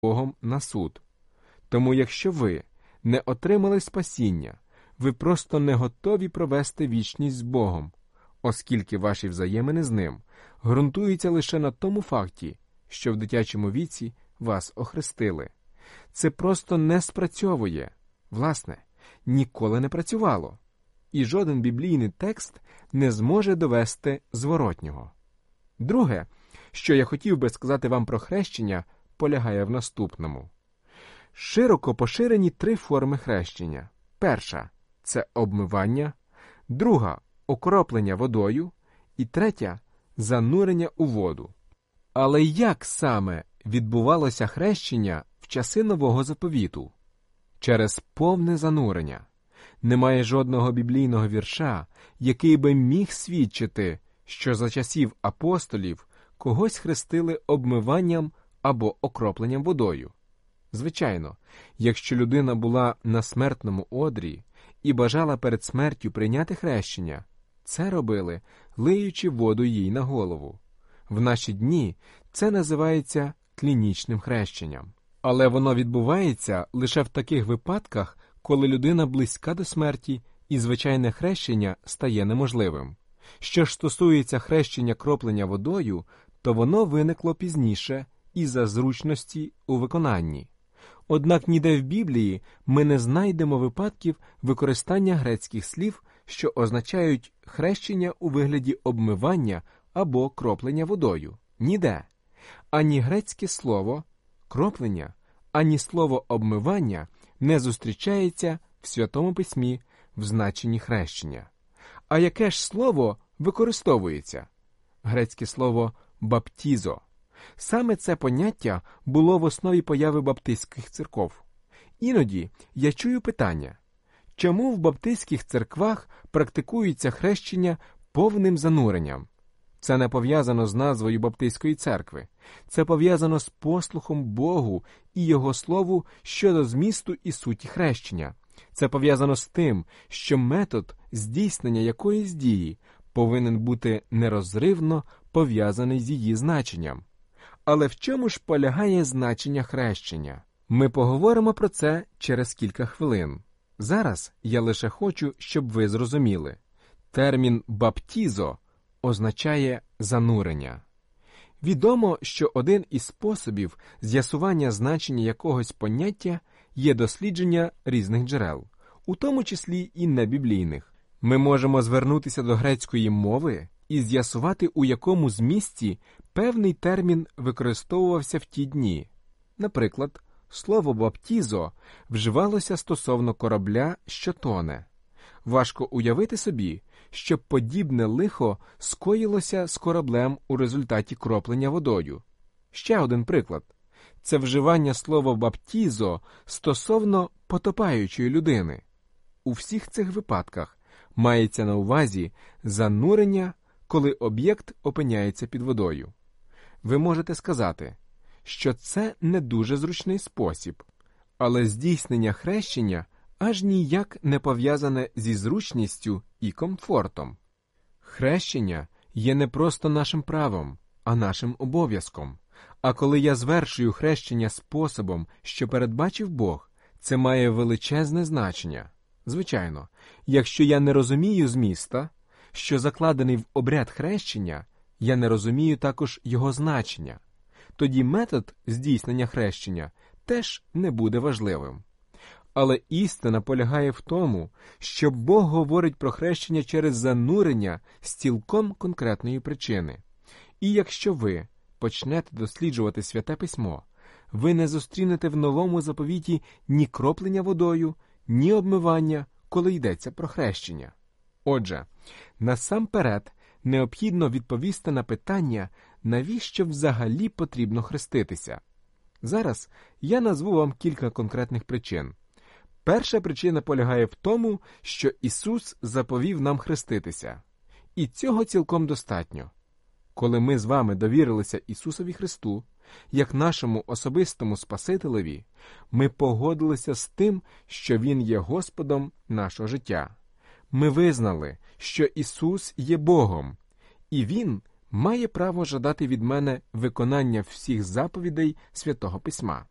Богом на суд. Тому якщо ви не отримали спасіння, ви просто не готові провести вічність з Богом, оскільки ваші взаємини з Ним ґрунтуються лише на тому факті, що в дитячому віці вас охрестили. Це просто не спрацьовує. Власне, ніколи не працювало. І жоден біблійний текст не зможе довести зворотнього. Друге, що я хотів би сказати вам про хрещення, полягає в наступному. Широко поширені 3 форми хрещення. Перша – це обмивання, друга – окроплення водою і третя – занурення у воду. Але як саме відбувалося хрещення в часи Нового Заповіту? Через повне занурення. Немає жодного біблійного вірша, який би міг свідчити, що за часів апостолів когось хрестили обмиванням або окропленням водою. Звичайно, якщо людина була на смертному одрі і бажала перед смертю прийняти хрещення, це робили, лиючи воду їй на голову. В наші дні це називається клінічним хрещенням. Але воно відбувається лише в таких випадках, коли людина близька до смерті і звичайне хрещення стає неможливим. Що ж стосується хрещення кроплення водою, то воно виникло пізніше із-за зручності у виконанні. Однак ніде в Біблії ми не знайдемо випадків використання грецьких слів, що означають хрещення у вигляді обмивання або кроплення водою. Ніде. Ані грецьке слово «кроплення», ані слово «обмивання» не зустрічається в Святому Письмі в значенні хрещення. А яке ж слово використовується? Грецьке слово «баптізо». Саме це поняття було в основі появи баптистських церков. Іноді я чую питання, чому в баптистських церквах практикується хрещення повним зануренням? Це не пов'язано з назвою Баптистської церкви. Це пов'язано з послухом Богу і Його Слову щодо змісту і суті хрещення. Це пов'язано з тим, що метод здійснення якоїсь дії повинен бути нерозривно пов'язаний з її значенням. Але в чому ж полягає значення хрещення? Ми поговоримо про це через кілька хвилин. Зараз я лише хочу, щоб ви зрозуміли. Термін «баптізо» означає «занурення». Відомо, що один із способів з'ясування значення якогось поняття є дослідження різних джерел, у тому числі і небіблійних. Ми можемо звернутися до грецької мови і з'ясувати, у якому змісті певний термін використовувався в ті дні. Наприклад, слово «баптізо» вживалося стосовно корабля, що тоне. Важко уявити собі, щоб подібне лихо скоїлося з кораблем у результаті кроплення водою. Ще один приклад. Це вживання слова «баптізо» стосовно потопаючої людини. У всіх цих випадках мається на увазі занурення, коли об'єкт опиняється під водою. Ви можете сказати, що це не дуже зручний спосіб, але здійснення хрещення аж ніяк не пов'язане зі зручністю і комфортом. Хрещення є не просто нашим правом, а нашим обов'язком. А коли я звершую хрещення способом, що передбачив Бог, це має величезне значення. Звичайно, якщо я не розумію зміста, що закладений в обряд хрещення, я не розумію також його значення. Тоді метод здійснення хрещення теж не буде важливим. Але істина полягає в тому, що Бог говорить про хрещення через занурення з цілком конкретної причини. І якщо ви почнете досліджувати Святе Письмо, ви не зустрінете в Новому Заповіті ні кроплення водою, ні обмивання, коли йдеться про хрещення. Отже, насамперед необхідно відповісти на питання, навіщо взагалі потрібно хреститися. Зараз я назву вам кілька конкретних причин. Перша причина полягає в тому, що Ісус заповів нам хреститися. І цього цілком достатньо. Коли ми з вами довірилися Ісусові Христу, як нашому особистому Спасителеві, ми погодилися з тим, що Він є Господом нашого життя. Ми визнали, що Ісус є Богом, і Він має право жадати від мене виконання всіх заповідей Святого Письма.